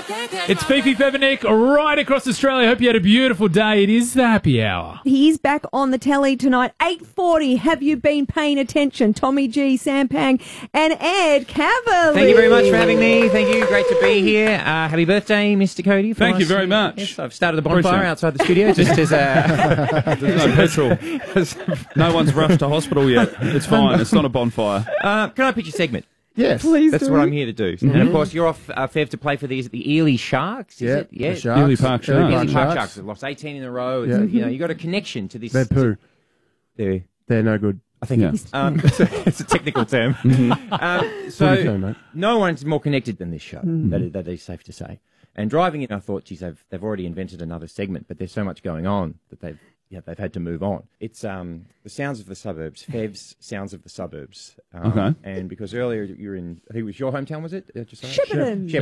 It's Fifi Fevenik right across Australia. Hope you had a beautiful day. It is the happy hour. He's back on the telly tonight, 8:40. Have you been paying attention? Tommy G, Sam Pang, and Ed Cavalier. Thank you very much for having me. Thank you. Great to be here. Happy birthday, Mr. Cody. Thank you very much. Yes, I've started the bonfire outside the studio just as a... There's no petrol. No one's rushed to hospital yet. It's fine. It's not a bonfire. Can I pitch a segment? Yes. Please That's do. what I'm here to do. And of course, you're off, Fev, to play for the Ely Sharks. Is it? Yeah. Yeah. The Sharks. Ely Park Sharks. Ely Park Sharks. They've lost 18 in a row. It's, you know, you got a connection to this. They're poo. They're No good. I think it's a technical term. So Good term, mate. no one's more connected than this show. That is safe to say. And driving in, I thought, geez, they've already invented another segment, but there's so much going on that they've had to move on. It's the sounds of the suburbs. Fev's sounds of the suburbs. Okay. And because earlier you were in, I think it was your hometown, was it? Shepparton.